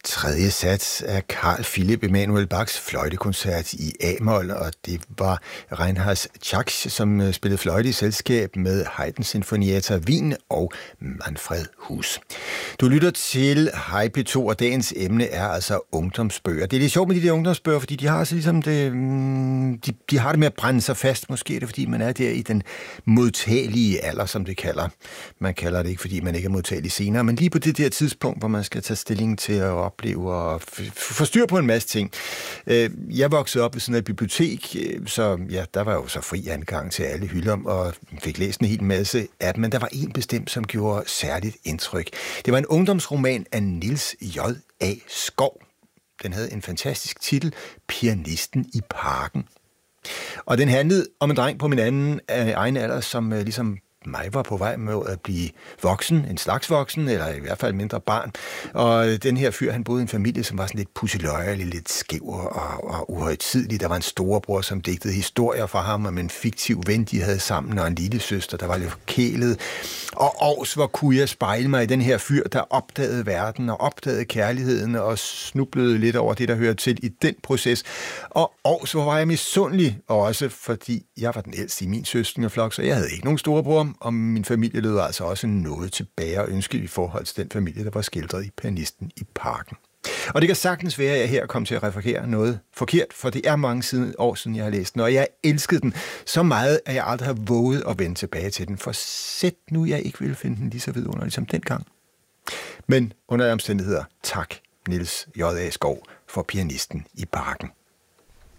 tredje sats af Carl Philipp Emanuel Bachs fløjtekoncert i A-mol, og det var Reinhard Schacks, som spillede fløjte i selskab med Haydn Sinfonietta Wien og Manfred Hus. Du lytter til Hej P2, og dagens emne er altså ungdomsbøger. Det er lidt sjovt med de der ungdomsbøger, fordi de har altså ligesom det, de har det med at brænde sig fast. Måske er det, fordi man er der i den modtagelige alder, som det kalder. Man kalder det ikke, fordi man ikke er modtagelig senere, men lige på det der tidspunkt, hvor man skal tage stilling til at opleve og få styr på en masse ting. Jeg voksede op ved sådan et bibliotek, så ja, der var jo så fri adgang til alle hylder, og fik læst en hel masse af dem, men der var en bestemt, som gjorde særligt indtryk. Det var en ungdomsroman af Niels J.A. Skov. Den havde en fantastisk titel, Pianisten i parken. Og den handlede om en dreng på min egen alder, som ligesom mig var på vej med at blive voksen, en slags voksen, eller i hvert fald mindre barn. Og den her fyr, han boede i en familie, som var sådan lidt pusseløjerlig, lidt skæv og uhøjtidlig. Der var en storebror, som digtede historier for ham om en fiktiv ven, de havde sammen, og en lille søster, der var lidt forkælet. Og hvor kunne jeg spejle mig i den her fyr, der opdagede verden og opdagede kærligheden og snublede lidt over det, der hører til i den proces. Og hvor var jeg misundelig, også fordi jeg var den ældste i min søskendeflok, så jeg havde ikke nogen storebror, og min familie lød altså også noget tilbage og ønske i forhold til den familie, der var skildret i Pianisten i parken. Og det kan sagtens være, at jeg her kom til at referere noget forkert, for det er mange år siden, jeg har læst den, og jeg elskede den så meget, at jeg aldrig har våget at vende tilbage til den, for sæt nu, jeg ikke ville finde den lige så vidunderlig som dengang. Men under omstændigheder, tak Niels J.A. Skov for Pianisten i parken.